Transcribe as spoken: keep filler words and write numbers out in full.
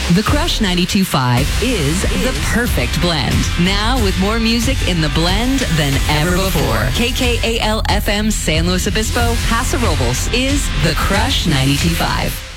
The Crush ninety-two point five is the perfect blend. Now with more music in the blend than ever before. K K A L F M San Luis Obispo, Paso Robles is The Crush ninety-two point five.